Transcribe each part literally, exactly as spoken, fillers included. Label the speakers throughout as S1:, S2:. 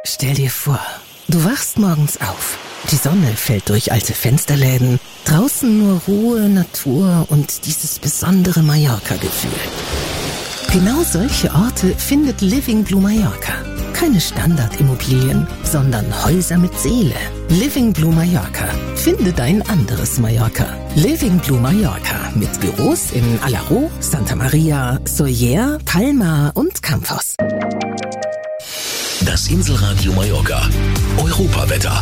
S1: Stell dir vor, du wachst morgens auf. Die Sonne fällt durch alte Fensterläden. Draußen nur Ruhe, Natur und dieses besondere Mallorca-Gefühl. Genau solche Orte findet Living Blue Mallorca. Keine Standardimmobilien, sondern Häuser mit Seele. Living Blue Mallorca. Finde dein anderes Mallorca. Living Blue Mallorca mit Büros in Alaró, Santa Maria, Sóller, Palma und Campos.
S2: Das Inselradio Mallorca. Europawetter.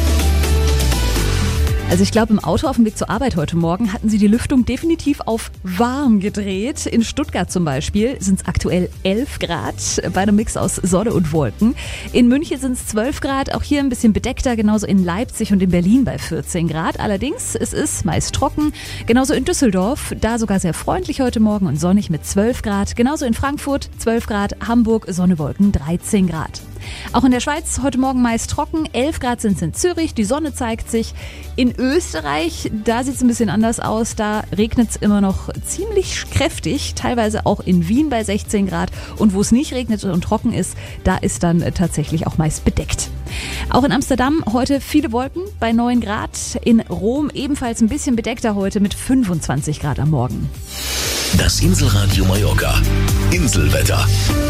S3: Also ich glaube, im Auto auf dem Weg zur Arbeit heute Morgen hatten sie die Lüftung definitiv auf warm gedreht. In Stuttgart zum Beispiel sind es aktuell elf Grad bei einem Mix aus Sonne und Wolken. In München sind es zwölf Grad, auch hier ein bisschen bedeckter, genauso in Leipzig und in Berlin bei vierzehn Grad. Allerdings, es ist meist trocken, genauso in Düsseldorf, da sogar sehr freundlich heute Morgen und sonnig mit zwölf Grad. Genauso in Frankfurt zwölf Grad, Hamburg, Sonne, Wolken dreizehn Grad. Auch in der Schweiz heute Morgen meist trocken, elf Grad sind es in Zürich, die Sonne zeigt sich. In Österreich, da sieht es ein bisschen anders aus, da regnet es immer noch ziemlich kräftig, teilweise auch in Wien bei sechzehn Grad. Und wo es nicht regnet und trocken ist, da ist dann tatsächlich auch meist bedeckt. Auch in Amsterdam heute viele Wolken bei neun Grad, in Rom ebenfalls ein bisschen bedeckter heute mit fünfundzwanzig Grad am Morgen.
S2: Das Inselradio Mallorca. Inselwetter.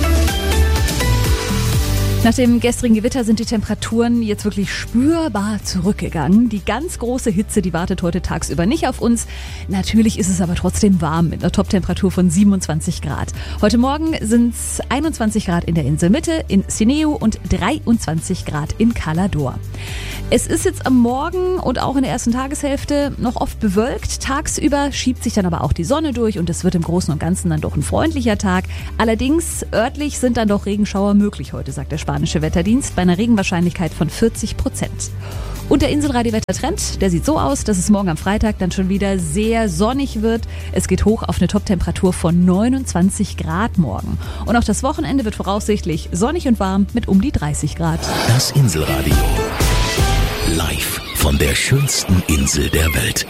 S3: Nach dem gestrigen Gewitter sind die Temperaturen jetzt wirklich spürbar zurückgegangen. Die ganz große Hitze, die wartet heute tagsüber nicht auf uns. Natürlich ist es aber trotzdem warm mit einer Toptemperatur von siebenundzwanzig Grad. Heute Morgen sind es einundzwanzig Grad in der Inselmitte, in Sineu und dreiundzwanzig Grad in Cala d'Or. Es ist jetzt am Morgen und auch in der ersten Tageshälfte noch oft bewölkt. Tagsüber schiebt sich dann aber auch die Sonne durch und es wird im Großen und Ganzen dann doch ein freundlicher Tag. Allerdings örtlich sind dann doch Regenschauer möglich heute, sagt der spanische Wetterdienst, bei einer Regenwahrscheinlichkeit von vierzig Prozent. Und der Inselradio-Wettertrend, der sieht so aus, dass es morgen am Freitag dann schon wieder sehr sonnig wird. Es geht hoch auf eine Toptemperatur von neunundzwanzig Grad morgen. Und auch das Wochenende wird voraussichtlich sonnig und warm mit um die dreißig Grad.
S2: Das Inselradio. Live von der schönsten Insel der Welt.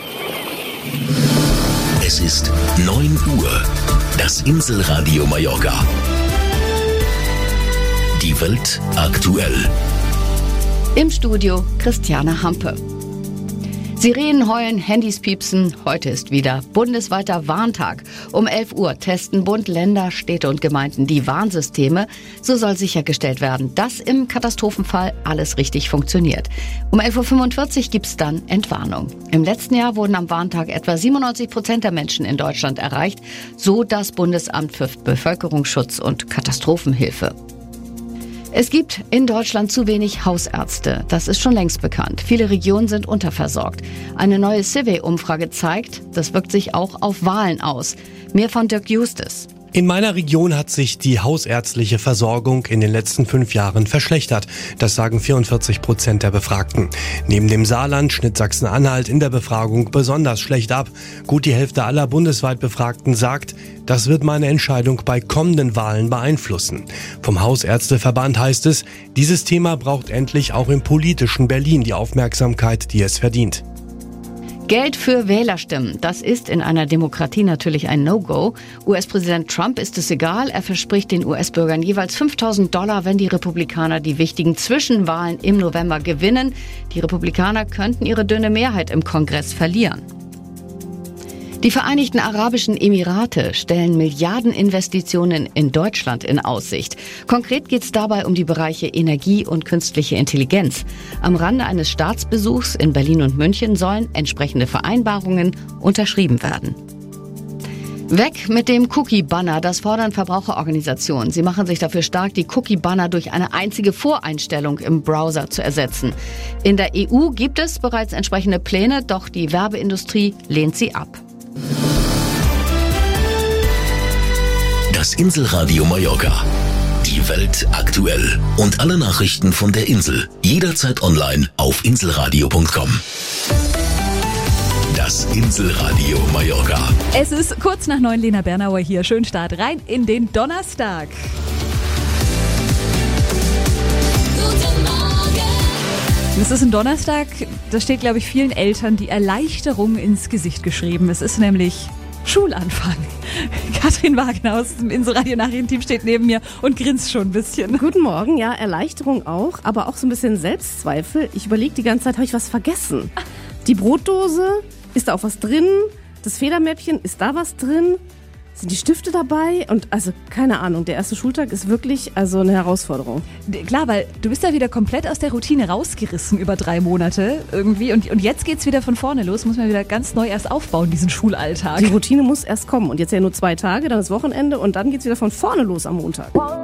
S2: Es ist neun Uhr. Das Inselradio Mallorca. Die Welt aktuell.
S4: Im Studio Christiane Hampe. Sirenen heulen, Handys piepsen. Heute ist wieder bundesweiter Warntag. Um elf Uhr testen Bund, Länder, Städte und Gemeinden die Warnsysteme. So soll sichergestellt werden, dass im Katastrophenfall alles richtig funktioniert. Um elf Uhr fünfundvierzig gibt es dann Entwarnung. Im letzten Jahr wurden am Warntag etwa siebenundneunzig Prozent der Menschen in Deutschland erreicht, so das Bundesamt für Bevölkerungsschutz und Katastrophenhilfe. Es gibt in Deutschland zu wenig Hausärzte. Das ist schon längst bekannt. Viele Regionen sind unterversorgt. Eine neue Civey-Umfrage zeigt, das wirkt sich auch auf Wahlen aus. Mehr von Dirk Justus.
S5: In meiner Region hat sich die hausärztliche Versorgung in den letzten fünf Jahren verschlechtert. Das sagen vierundvierzig Prozent der Befragten. Neben dem Saarland schnitt Sachsen-Anhalt in der Befragung besonders schlecht ab. Gut die Hälfte aller bundesweit Befragten sagt, das wird meine Entscheidung bei kommenden Wahlen beeinflussen. Vom Hausärzteverband heißt es, dieses Thema braucht endlich auch im politischen Berlin die Aufmerksamkeit, die es verdient.
S4: Geld für Wählerstimmen, das ist in einer Demokratie natürlich ein No-Go. U S-Präsident Trump ist es egal, er verspricht den U S-Bürgern jeweils fünftausend Dollar, wenn die Republikaner die wichtigen Zwischenwahlen im November gewinnen. Die Republikaner könnten ihre dünne Mehrheit im Kongress verlieren. Die Vereinigten Arabischen Emirate stellen Milliardeninvestitionen in Deutschland in Aussicht. Konkret geht es dabei um die Bereiche Energie und künstliche Intelligenz. Am Rande eines Staatsbesuchs in Berlin und München sollen entsprechende Vereinbarungen unterschrieben werden. Weg mit dem Cookie-Banner, das fordern Verbraucherorganisationen. Sie machen sich dafür stark, die Cookie-Banner durch eine einzige Voreinstellung im Browser zu ersetzen. In der E U gibt es bereits entsprechende Pläne, doch die Werbeindustrie lehnt sie ab.
S2: Das Inselradio Mallorca. Die Welt aktuell. Und alle Nachrichten von der Insel. Jederzeit online auf inselradio punkt com. Das Inselradio Mallorca.
S3: Es ist kurz nach neun, Lena Bernauer hier. Schönen Start rein in den Donnerstag.
S6: Guten Morgen.
S3: Es ist ein Donnerstag, da steht, glaube ich, vielen Eltern die Erleichterung ins Gesicht geschrieben. Es ist nämlich Schulanfang. Katrin Wagner aus dem Inselradio-Nachrichtenteam steht neben mir und grinst schon ein bisschen.
S7: Guten Morgen, ja, Erleichterung auch, aber auch so ein bisschen Selbstzweifel. Ich überlege die ganze Zeit, habe ich was vergessen? Die Brotdose, ist da auch was drin? Das Federmäppchen, ist da was drin? Sind die Stifte dabei? Und also, keine Ahnung, der erste Schultag ist wirklich also eine Herausforderung.
S3: Klar, weil du bist ja wieder komplett aus der Routine rausgerissen über drei Monate irgendwie. Und, und jetzt geht's wieder von vorne los, muss man wieder ganz neu erst aufbauen, diesen Schulalltag.
S7: Die Routine muss erst kommen. Und jetzt ja nur zwei Tage, dann das Wochenende und dann geht's wieder von vorne los am Montag.